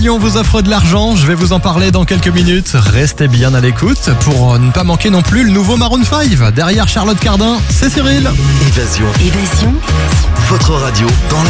On vous offre de l'argent, je vais vous en parler dans quelques minutes. Restez bien à l'écoute pour ne pas manquer non plus le nouveau Maroon 5. Derrière Charlotte Cardin, c'est Cyril. Évasion. Votre radio dans la